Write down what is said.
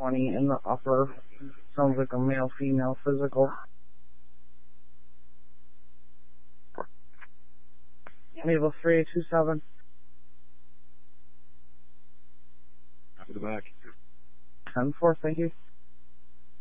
20 in the upper. Sounds like a male-female physical. Naval 3827. To the back. 10-4, thank you.